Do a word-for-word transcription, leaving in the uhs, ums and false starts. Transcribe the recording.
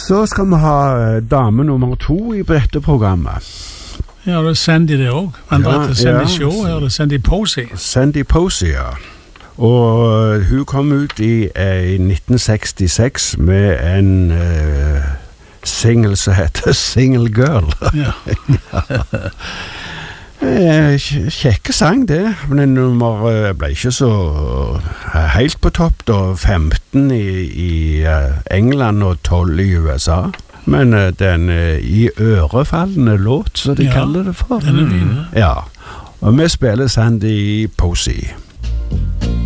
Så skal vi ha dame nummer to i dette programmet. Ja, det er Sandy det også. Han Ja, heter Sandy ja. Shaw, her er det Sandy Posey. Sandy Posey, ja. Og hun kom ut i, eh, i nitten sekstiseks med en uh, single som heter Single Girl. Ja. Eh, kj- Kjekke sang det, men nummer eh, ble ikke så eh, helt på topp da, femten i, i eh, England og tolv i U S A. Men eh, den eh, i ørefallende låt, så de Ja, kaller det for. den er fin, Ja, og vi spiller Sandy Posey.